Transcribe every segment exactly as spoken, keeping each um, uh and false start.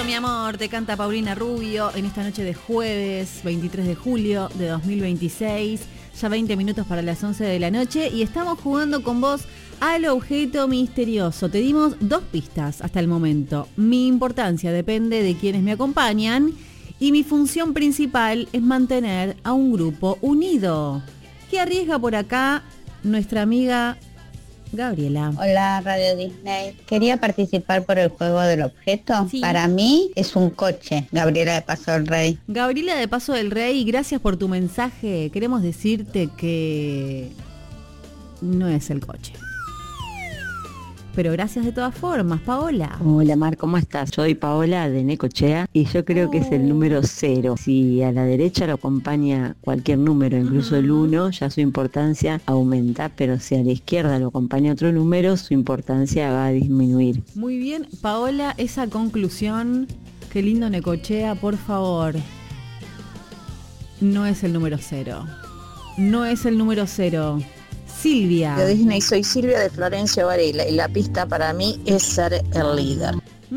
mi amor, te canta Paulina Rubio en esta noche de jueves veintitrés de julio de dos mil veintiséis, ya veinte minutos para las once de la noche y estamos jugando con vos al objeto misterioso. Te dimos dos pistas hasta el momento. Mi importancia depende de quienes me acompañan y mi función principal es mantener a un grupo unido. ¿Qué arriesga por acá nuestra amiga Gabriela? Hola, Radio Disney. Quería participar por el juego del objeto. Sí. Para mí es un coche. Gabriela de Paso del Rey. Gabriela de Paso del Rey, gracias por tu mensaje. Queremos decirte que no es el coche. Pero gracias de todas formas, Paola. Hola Mar, ¿cómo estás? Soy Paola de Necochea y yo creo oh. que es el número cero. Si a la derecha lo acompaña cualquier número, incluso uh-huh. el uno, ya su importancia aumenta, pero si a la izquierda lo acompaña otro número, su importancia va a disminuir. Muy bien, Paola, esa conclusión, qué lindo Necochea, por favor. No es el número cero. No es el número cero. Silvia. De Disney, soy Silvia de Florencio Varela y la pista para mí es ser el líder.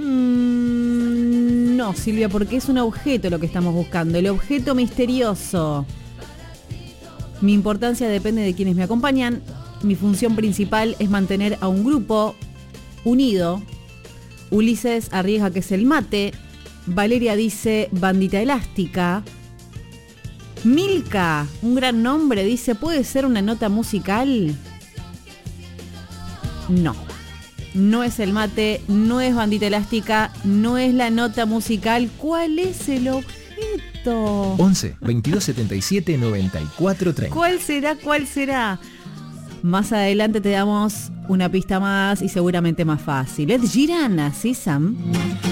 Mm, no, Silvia, porque es un objeto lo que estamos buscando, el objeto misterioso. Mi importancia depende de quienes me acompañan. Mi función principal es mantener a un grupo unido. Ulises arriesga que es el mate. Valeria dice bandita elástica. Milka, un gran nombre, dice, ¿puede ser una nota musical? No, no es el mate, no es bandita elástica, no es la nota musical. ¿Cuál es el objeto? once, veintidós, setenta y siete, noventa y cuatro, treinta. ¿Cuál será? ¿Cuál será? Más adelante te damos una pista más y seguramente más fácil. Ed Sheeran, así Sam.